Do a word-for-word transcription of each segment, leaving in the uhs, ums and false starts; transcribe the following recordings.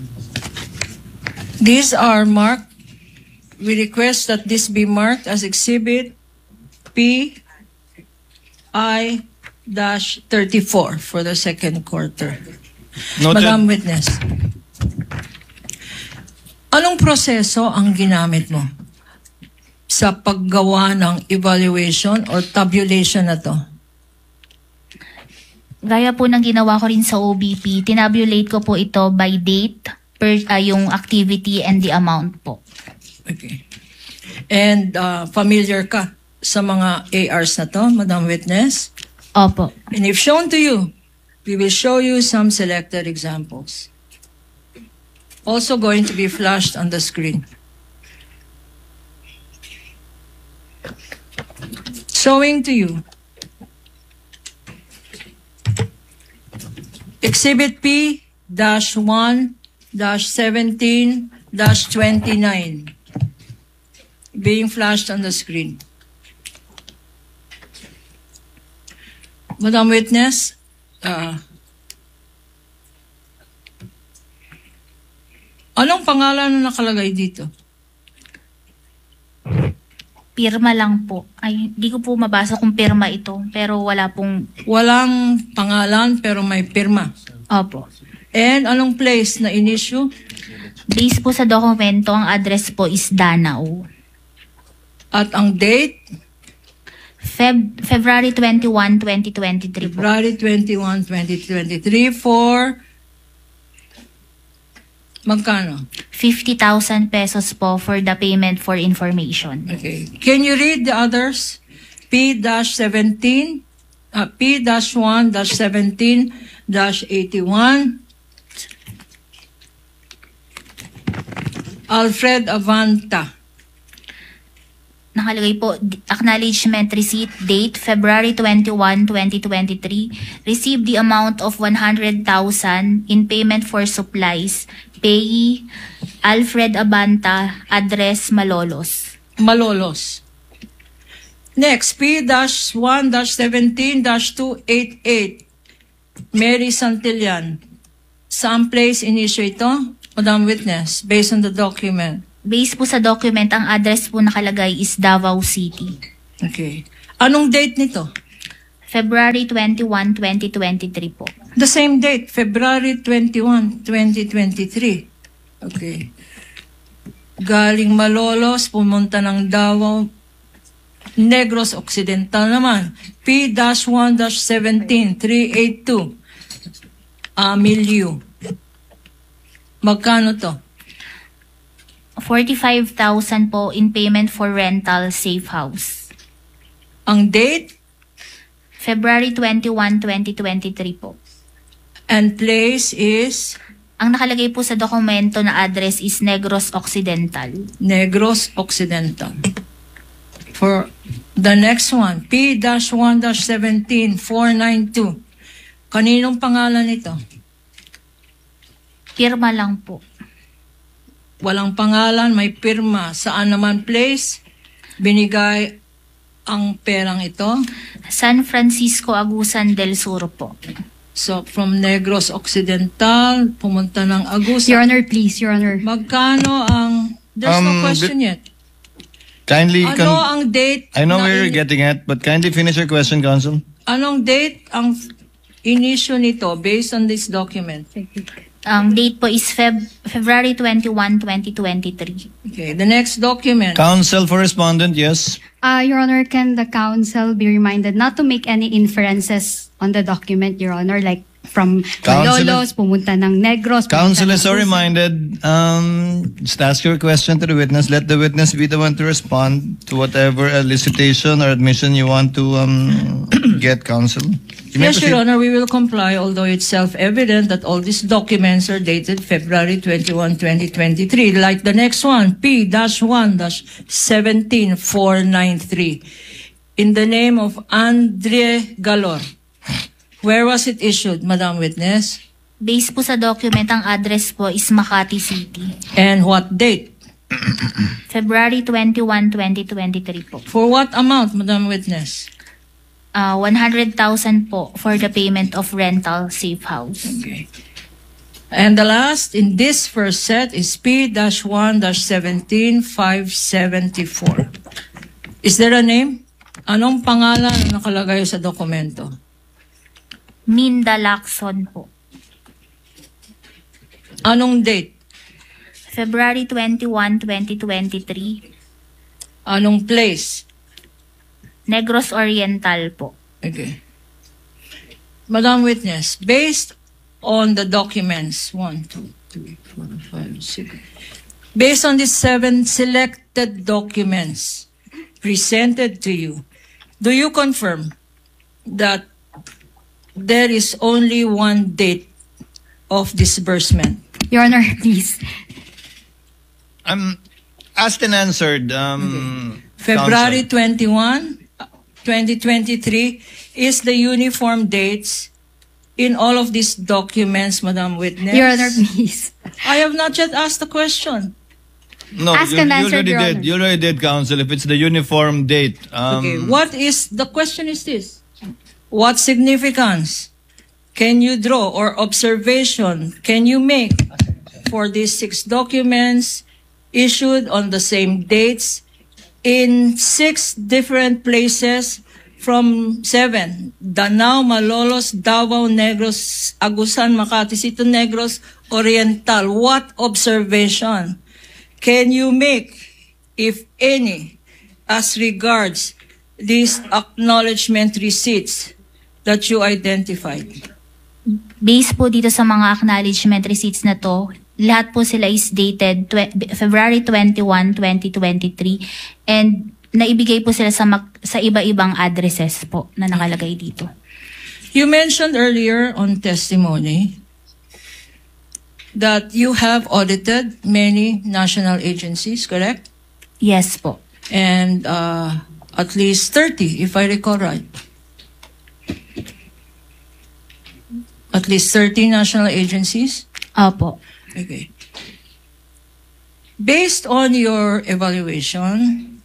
These are marked. We request that this be marked as Exhibit P I thirty-four for the second quarter. Noted. Madam Witness, anong proseso ang ginamit mo sa paggawa ng evaluation or tabulation na to? Gaya po ng ginawa ko rin sa O B P, tinabulate ko po ito by date, per, uh, yung activity and the amount po. Okay. And uh, familiar ka sa mga A Rs na to, Madam Witness? Opo. And if shown to you, we will show you some selected examples. Also going to be flashed on the screen. Showing to you Exhibit P one seventeen twenty-nine being flashed on the screen. Madam Witness, uh, anong pangalan na nakalagay dito? Pirma lang po. Ay, di ko po mabasa kung pirma ito, pero wala pong... Walang pangalan pero may pirma. Opo. And anong place na in-issue? Based po sa dokumento, ang address po is Danao. At ang date? Feb February twenty-first, twenty twenty-three po. February twenty-first, twenty twenty-three for magkano? fifty thousand pesos po for the payment for information. Okay. Can you read the others? P seventeen, uh, P one seventeen eighty-one, Alfred Avanta. Nakalagay po, acknowledgement receipt date, February twenty-first, twenty twenty-three. Received the amount of one hundred thousand in payment for supplies. Payee, Alfred Abanta, address Malolos. Malolos. Next, P one seventeen two eighty-eight, Mary Santillan. Saan place in-issue ito? Madam Witness, based on the document. Based po sa document, ang address po nakalagay is Davao City. Okay. Anong date nito? February twenty-first, twenty twenty-three po. The same date, February twenty-first, twenty twenty-three. Okay. Galing Malolos, pumunta ng Davao, Negros Occidental naman. P one seventeen three eighty-two, Amilio. Magkano to? forty-five thousand po in payment for rental safe house. Ang date? February twenty-first, twenty twenty-three po. And place is? Ang nakalagay po sa dokumento na address is Negros Occidental. Negros Occidental. For the next one, P one seventeen four ninety-two. Kaninong pangalan ito? Pirma lang po. Walang pangalan, may pirma. Saan naman place binigay ang perang ito? San Francisco, Agusan del Sur po. So, from Negros Occidental, pumunta ng Agusan. Your Honor, please, Your Honor. Magkano ang... There's Um, no question yet. Kindly, Ano con- ang date? I know na where you're in- getting at, but kindly finish your question, Counsel. Anong date ang in-issue nito based on this document? Ang date po is Feb February twenty-first, twenty twenty-three. Okay, the next document. Counsel for respondent, yes. Uh, Your Honor, can the counsel be reminded not to make any inferences on the document, Your Honor, like from Counsel- Malolos, pumunta ng Negros. Counsel pumunta is ng so Agusan. reminded, um, just ask your question to the witness. Let the witness be the one to respond to whatever elicitation or admission you want to um, get, Counsel. You may Yes, proceed. Your Honor, we will comply, although it's self-evident that all these documents are dated February twenty-first, twenty twenty-three, like the next one, P one seventeen four ninety-three, in the name of Andre Galor. Where was it issued, Madam Witness? Based po sa document, ang address po is Makati City. And what date? February twenty-first, twenty twenty-three po. For what amount, Madam Witness? Uh, one hundred thousand po for the payment of rental safe house. Okay. And the last in this first set is P one seventeen five seventy-four. Is there a name? Anong pangalan na nakalagay sa dokumento? Minda Lacson po. Anong date? February twenty-first, twenty twenty-three. Anong place? Negros Oriental po. Okay. Madam Witness, based on the documents, one, two, three, four, five, six, based on the seven selected documents presented to you, do you confirm that there is only one date of disbursement? Your Honor, please. I'm asked and answered. Um, February Counsel. twenty-first, twenty twenty-three is the uniform dates in all of these documents, Madam Witness. Your Honor, please. I have not yet asked the question. No, Ask you, and you answer, already Your did. Honor. You already did, Counsel. If it's the uniform date. Um, Okay, what is, the question is this. What significance can you draw or observation can you make for these six documents issued on the same dates in six different places from seven, Danao, Malolos, Davao, Negros, Agusan, Makati, Sito Negros, Oriental? What observation can you make, if any, as regards these acknowledgement receipts that you identified? Based po dito sa mga acknowledgement receipts na to, lahat po sila is dated tw- February twenty-first, twenty twenty-three, and naibigay po sila sa mak- sa iba-ibang addresses po na nakalagay dito. You mentioned earlier on testimony that you have audited many national agencies, correct? Yes po. And uh, at least thirty, if I recall right. At least thirty national agencies? Opo. Okay. Based on your evaluation,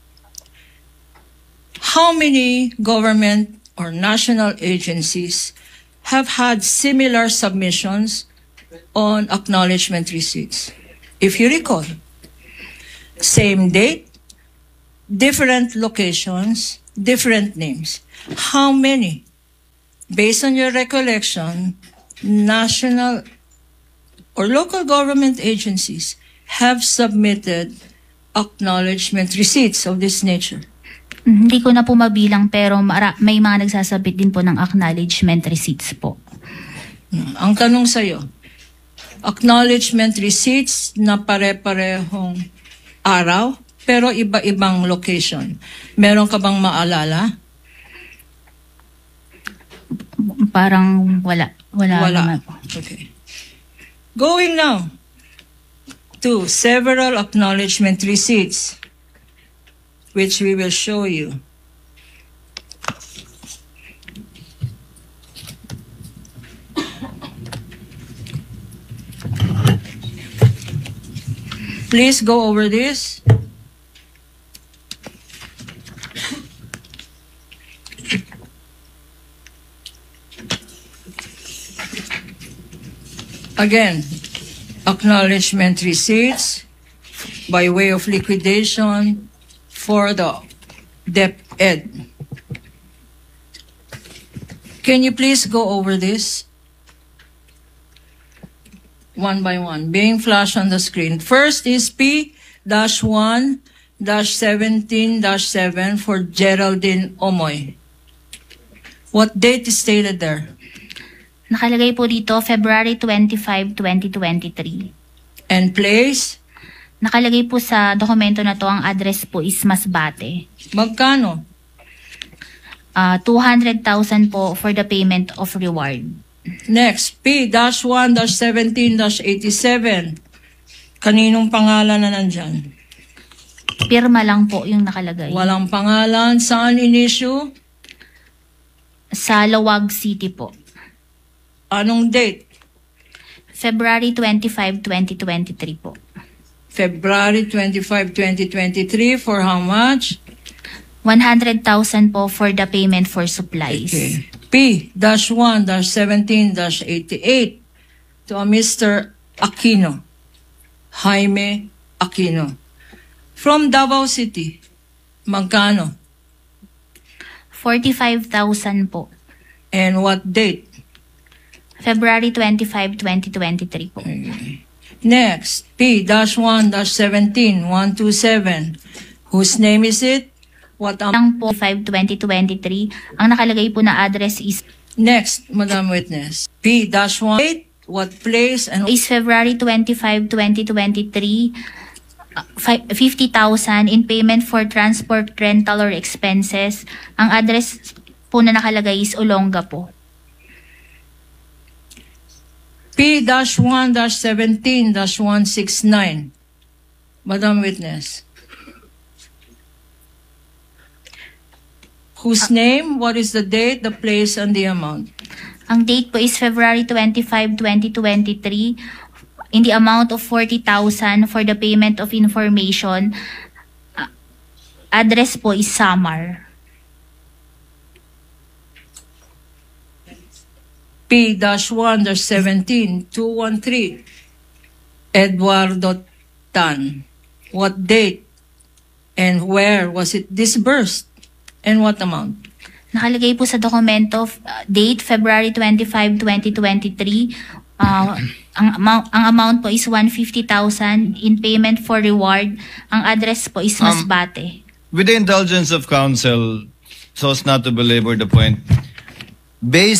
how many government or national agencies have had similar submissions on acknowledgement receipts? If you recall, same date, different locations, different names. How many? Based on your recollection, national or local government agencies have submitted acknowledgement receipts of this nature? Mm, Hindi ko na po mabilang pero mara- may mga nagsasabit din po ng acknowledgement receipts po. Ang tanong sa'yo, acknowledgement receipts na pare-parehong araw pero iba-ibang location. Meron ka bang maalala? Parang wala. Wala, Wala. naman po. Okay. Going now to several acknowledgement receipts, which we will show you. Please go over this. Again, acknowledgement receipts by way of liquidation for the DepEd. Can you please go over this one by one, being flashed on the screen? First is P one seventeen seven for Geraldine Omoy. What date is stated there? Nakalagay po dito February twenty-fifth, twenty twenty-three. And place? Nakalagay po sa dokumento na to ang address po is Masbate. Magkano? Uh, two hundred thousand po for the payment of reward. Next, P one seventeen eighty-seven. Kaninong pangalan na nandyan? Pirma lang po yung nakalagay. Walang pangalan. Saan in-issue? Sa Lawag City po. Anong date? February twenty-fifth, twenty twenty-three po. February twenty-fifth, twenty twenty-three. For how much? one hundred thousand po for the payment for supplies. Okay. P one seventeen eighty-eight. to a Mister Aquino, Jaime Aquino. From Davao City, magkano? forty-five thousand po. And what date? February twenty-fifth, twenty twenty-three po. Okay. Next, P one seventeen one twenty-seven. Whose name is it? What am- Ang po five twenty twenty-three, ang nakalagay po na address is Next, Madam Witness. P one eight, what place and is February twenty-fifth, twenty twenty-three, uh, fi- fifty thousand in payment for transport, rental, or expenses. Ang address po na nakalagay is Olonga po. P one seventeen one sixty-nine. Madam Witness. Whose name, what is the date, the place, and the amount? Ang date po is February twenty-fifth, twenty twenty-three in the amount of forty thousand for the payment of information. Uh, address po is Samar. P one seventeen two thirteen. Eduardo Tan. What date and where was it disbursed? And what amount? Nakalagay po sa dokumento uh, date February twenty-fifth, twenty twenty-three. Uh, ang, amount, ang amount po is one hundred fifty thousand in payment for reward. Ang address po is Masbate. Um, with the indulgence of counsel, so as not to belabor the point, based